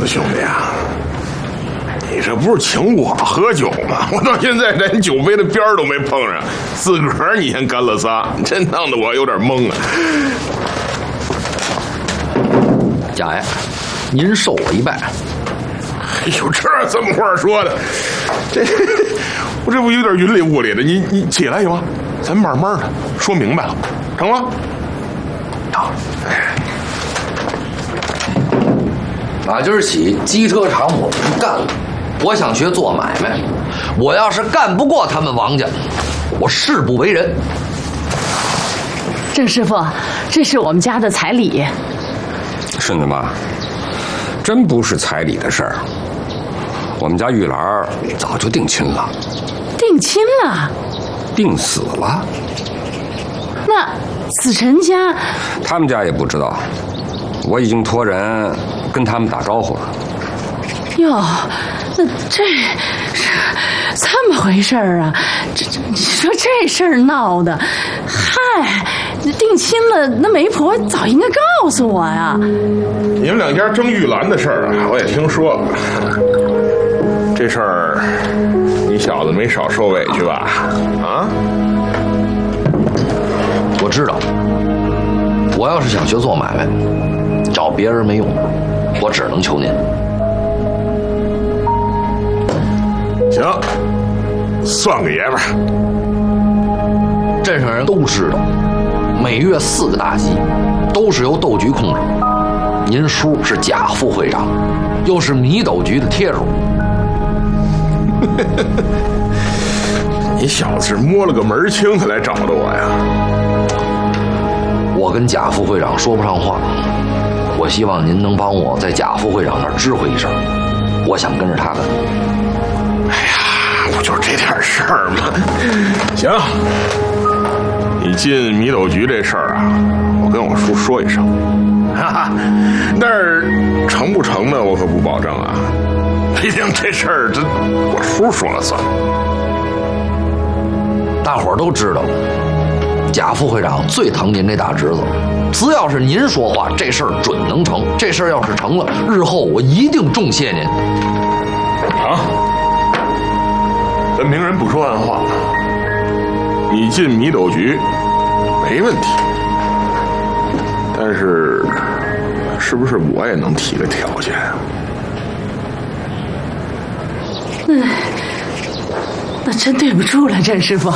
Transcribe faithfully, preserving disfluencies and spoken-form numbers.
子，兄弟啊，你这不是请我喝酒吗？我到现在连酒杯的边儿都没碰上，自个儿你先干了仨，真弄得我有点懵啊。 贾爷，您受我一拜。 哎呦，这怎么话说的？这我这不有点云里雾里的？你你起来行吗？咱慢慢的说明白了，成吗？成。哎。 打今儿起，机车厂我不干了，我想学做买卖。我要是干不过他们王家，我誓不为人。 郑师傅，这是我们家的彩礼。 顺子妈，真不是彩礼的事儿。我们家玉兰早就定亲了。 定亲了？ 定死了。 那子晨家？ 他们家也不知道，我已经托人跟他们打招呼了。 哟，那这这这么回事儿啊？这这，你说这事儿闹的，嗨，定亲了，那媒婆早应该告诉我呀。 你们两家争玉兰的事儿啊，我也听说了。这事儿，你小子没少受委屈吧？啊？ 我知道，我要是想学做买卖，找别人没用，我只能求您。 行，算个爷们儿。 镇上人都知道，每月四个大集，都是由斗局控制。您叔是贾副会长，又是米斗局的贴手。 你小子是摸了个门清才来找的我呀？ 我跟贾副会长说不上话，我希望您能帮我在贾副会长那儿知会一声，我想跟着他的。 哎呀，不就是这点事儿吗？行，你进米斗局这事儿啊，我跟我叔说一声，哈哈，但是成不成呢，我可不保证啊。毕竟这事儿这我叔说了算。 大伙儿都知道，贾副会长最疼您这大侄子，只要是您说话，这事儿准能成。这事儿要是成了，日后我一定重谢您。 啊，咱明人不说暗话，你进米斗局没问题，但是是不是我也能提个条件啊？ 那那真对不住了，郑师傅。